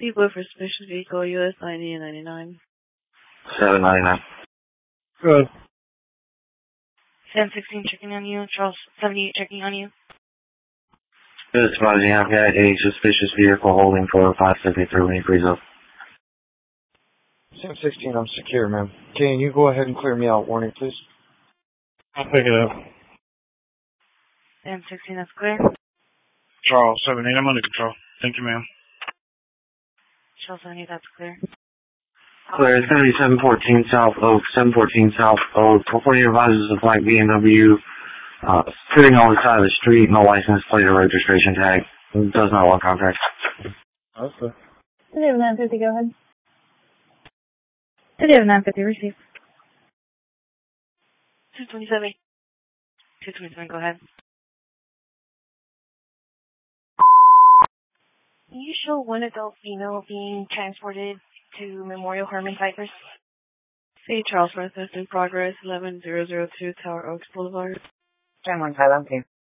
People for suspicious vehicle, US 90 and 99. 799. Good. 1016 checking on you. Charles 78 checking on you. Good, Spotty. I've got a suspicious vehicle holding for 573 when you freeze up. 1016, I'm secure, man. Can you go ahead and clear me out? Warning, please. I'll pick it up. 1016, that's clear. Charles 78, I'm under control. Thank you, ma'am. Charles 78, that's clear. Clear, it's going to be 714 South Oak, 714 South Oak. California advises a black BMW sitting on the side of the street, no license plate or registration tag. Does not want contact. Okay. City of 950, go ahead. City of 950, receive. 227. 227, go ahead. Can you show one adult female being transported to Memorial Herman Cypress? C. Charles Northwest in progress, 11002 Tower Oaks Boulevard. 1015, I'm team.